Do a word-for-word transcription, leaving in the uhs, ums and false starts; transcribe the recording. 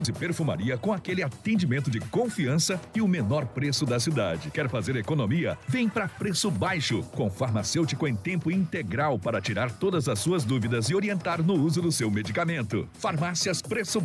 de perfumaria com aquele atendimento de confiança e o menor preço da cidade. Quer fazer economia? Vem para Preço Baixo, com farmacêutico em tempo integral para tirar todas as suas dúvidas e orientar no uso do seu medicamento. Farmácias Preço